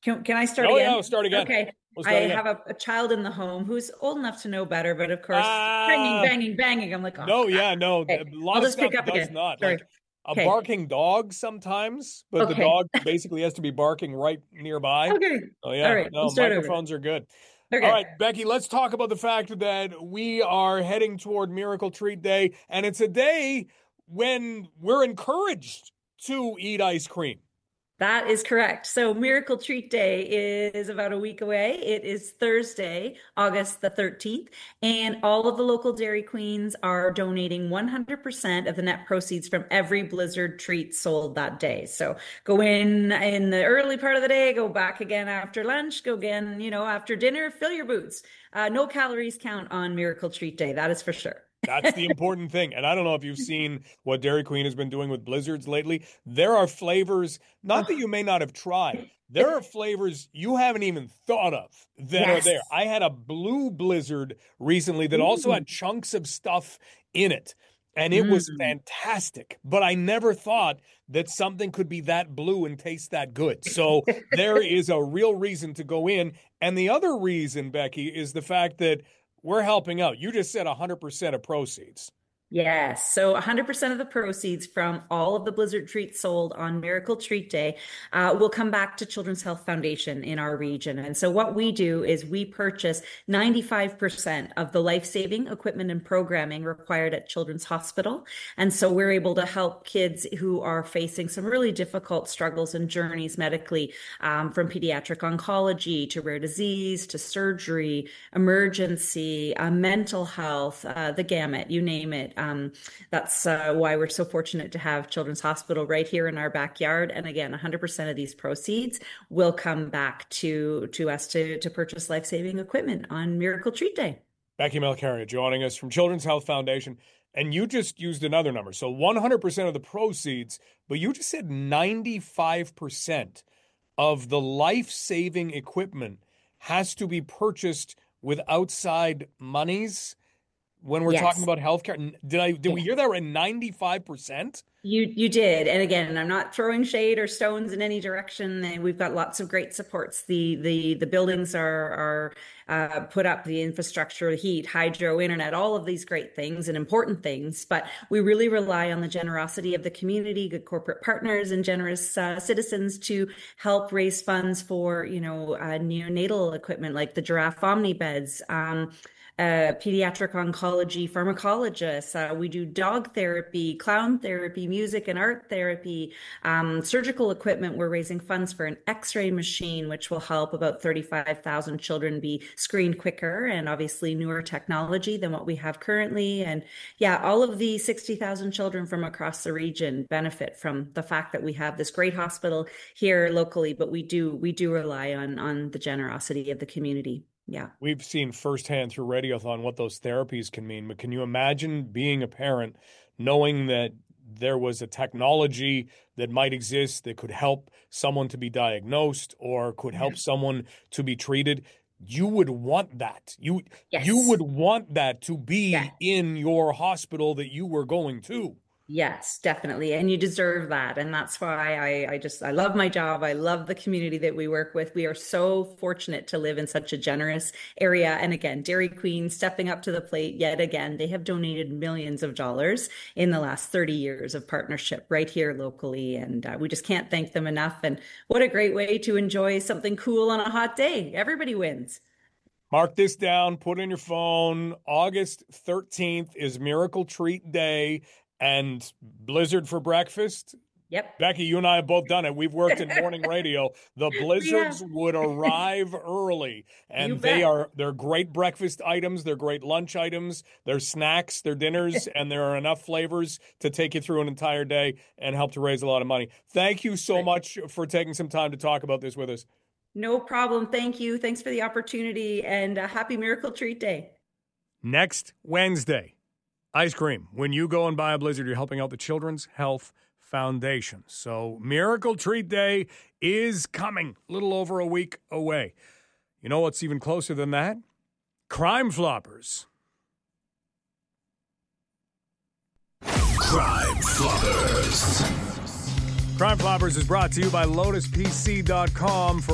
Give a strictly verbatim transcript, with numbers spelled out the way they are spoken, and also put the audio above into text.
Can, can I start Oh, yeah, again? we'll start again. Okay. We'll I start again. have a, a child in the home who's old enough to know better, but of course, banging, Ah, banging, banging. I'm like, oh, no, crap. yeah, no. A Okay. lot I'll of just stuff pick up does again. not. Sorry. Like a Okay. barking dog sometimes, but the Okay. dog basically has to be barking right nearby. Okay. Oh, All yeah. right. We'll No, start over. microphones are good. All Okay. right, Becky, let's talk about the fact that we are heading toward Miracle Treat Day, and it's a day when we're encouraged to eat ice cream. That is correct. So Miracle Treat Day is about a week away. It is Thursday, August the thirteenth, and all of the local Dairy Queens are donating one hundred percent of the net proceeds from every Blizzard treat sold that day. So go in in the early part of the day, go back again after lunch, go again, you know, after dinner, fill your boots. Uh, no calories count on Miracle Treat Day. That is for sure. That's the important thing. And I don't know if you've seen what Dairy Queen has been doing with blizzards lately. There are flavors, not that Oh, you may not have tried, there are flavors you haven't even thought of that are yes. there. I had a blue blizzard recently that also Ooh. had chunks of stuff in it. And it was Mm. fantastic. But I never thought that something could be that blue and taste that good. So there is a real reason to go in. And the other reason, Becky, is the fact that we're helping out. You just said one hundred percent of proceeds. Yes. So one hundred percent of the proceeds from all of the Blizzard treats sold on Miracle Treat Day uh, will come back to Children's Health Foundation in our region. And so what we do is we purchase ninety-five percent of the life-saving equipment and programming required at Children's Hospital. And so we're able to help kids who are facing some really difficult struggles and journeys medically, um, from pediatric oncology to rare disease to surgery, emergency, uh, mental health, uh, the gamut, you name it. Um, that's uh, why we're so fortunate to have Children's Hospital right here in our backyard. And again, one hundred percent of these proceeds will come back to to us to to purchase life-saving equipment on Miracle Treat Day. Becky Melcaria joining us from Children's Health Foundation. And you just used another number. So one hundred percent of the proceeds, but you just said ninety-five percent of the life-saving equipment has to be purchased with outside monies when we're talking Yes. about healthcare. Did I did we Yeah. hear that right? ninety-five percent? You you did. And again, I'm not throwing shade or stones in any direction. And we've got lots of great supports. The the the buildings are are uh, put up, the infrastructure, heat, hydro, internet, all of these great things and important things. But we really rely on the generosity of the community, good corporate partners, and generous uh, citizens to help raise funds for, you know, uh, neonatal equipment like the Giraffe Omni beds. Um, uh, pediatric oncology pharmacologists. Uh, we do dog therapy, clown therapy, music and art therapy, um, surgical equipment. We're raising funds for an X-ray machine, which will help about thirty-five thousand children be screened quicker, and obviously newer technology than what we have currently. And yeah, all of the sixty thousand children from across the region benefit from the fact that we have this great hospital here locally, but we do we do rely on on the generosity of the community. Yeah. We've seen firsthand through Radiothon what those therapies can mean. But can you imagine being a parent knowing that there was a technology that might exist that could help someone to be diagnosed or could help someone to be treated? You would want that. You you Yes. would want that to Yeah. be in your hospital that you were going to. Yes, definitely. And you deserve that. And that's why I, I just, I love my job. I love the community that we work with. We are so fortunate to live in such a generous area. And again, Dairy Queen stepping up to the plate yet again. They have donated millions of dollars in the last thirty years of partnership right here locally. And uh, we just can't thank them enough. And what a great way to enjoy something cool on a hot day. Everybody wins. Mark this down, put it in your phone. August thirteenth is Miracle Treat Day. And blizzard for breakfast. Yep. Becky, you and I have both done it. We've worked in morning radio. The blizzards Yeah. would arrive early, You and they bet. are they're great breakfast items, they're great lunch items, they're snacks, they're dinners, and there are enough flavors to take you through an entire day and help to raise a lot of money. Thank you so much for taking some time to talk about this with us. No problem. Thank you. Thanks for the opportunity, and uh, happy Miracle Treat Day. Next Wednesday. Ice cream. When you go and buy a Blizzard, you're helping out the Children's Health Foundation. So Miracle Treat Day is coming, a little over a week away. You know what's even closer than that? Crime Floppers. Crime Floppers. Crime Floppers is brought to you by Lotus P C dot com. For